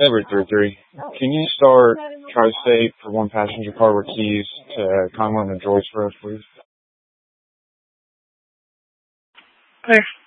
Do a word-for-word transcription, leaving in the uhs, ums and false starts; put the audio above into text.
Everett three three. Can you start Tri-State for one passenger car with keys to Conway and Joyce for us, please? Thanks.